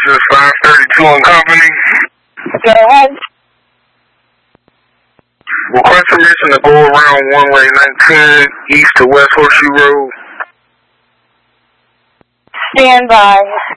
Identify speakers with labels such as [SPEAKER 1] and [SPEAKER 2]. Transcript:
[SPEAKER 1] This is 532 on Company.
[SPEAKER 2] Go ahead.
[SPEAKER 1] Request permission to go around one-way 19 east to West Horseshoe Road.
[SPEAKER 2] Stand by.